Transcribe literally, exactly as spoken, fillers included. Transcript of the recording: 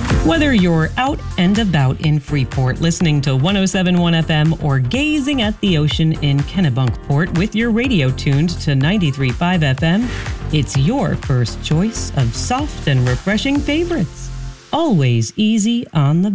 Whether you're out and about in Freeport listening to one oh seven point one F M or gazing at the ocean in Kennebunkport with your radio tuned to ninety-three point five F M, it's your first choice of soft and refreshing favorites. Always easy on the